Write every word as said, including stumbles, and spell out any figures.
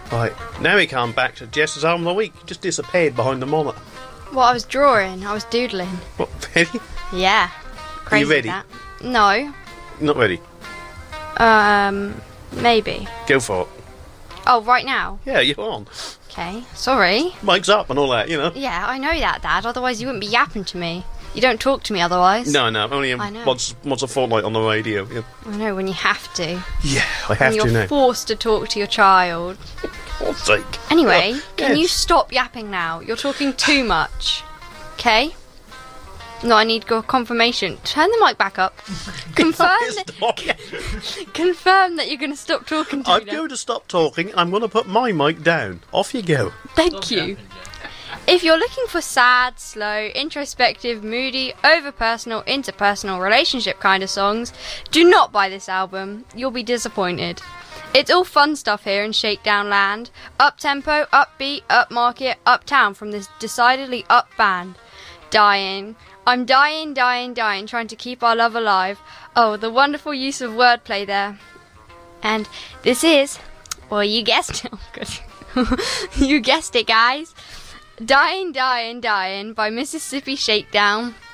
Right, now we come back to Jess's album of the week. Just disappeared behind the monitor. Well, I was drawing. I was doodling. What, ready? Yeah. Crazy. Are you ready? That. No. Not ready. Um, maybe. Go for it. Oh, right now? Yeah, you're on. Okay. Sorry. Mic's up and all that, you know. Yeah, I know that, Dad. Otherwise you wouldn't be yapping to me. You don't talk to me otherwise. No, no, only I know. once once a fortnight on the radio. Yeah, I know, when you have to. yeah I have when to you're now. forced to talk to your child. For God's sake. Anyway, Oh, can yes. you stop yapping now? You're talking too much. Okay? No, I need your confirmation. Turn the mic back up. Confirm that, Stop. confirm that you're going to stop talking to I'm me now. going to stop talking. I'm going to put my mic down. Off you go. Thank you. If you're looking for sad, slow, introspective, moody, over-personal, interpersonal, relationship kind of songs, do not buy this album. You'll be disappointed. It's all fun stuff here in Shakedown Land. Up-tempo, upbeat, upmarket, uptown from this decidedly up band. Dying. I'm dying, dying, dying, trying to keep our love alive. Oh, the wonderful use of wordplay there. And this is, well, you guessed it. Oh, good. You guessed it, guys. Dying, Dying, Dying by Mississippi Shakedown.